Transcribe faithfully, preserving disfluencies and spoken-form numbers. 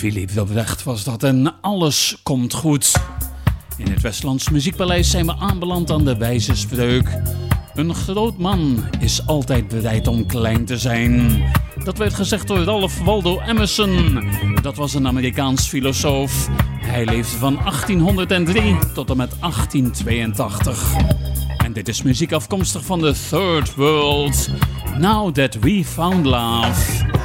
Philippe Dobrecht was dat en alles komt goed. In het Westlands Muziekpaleis zijn we aanbeland aan de wijze spreuk. Een groot man is altijd bereid om klein te zijn. Dat werd gezegd door Ralph Waldo Emerson. Dat was een Amerikaans filosoof. Hij leefde van achttienhonderddrie tot en met achttien tweeëntachtig. En dit is muziek afkomstig van de Third World. Now That We Found Love.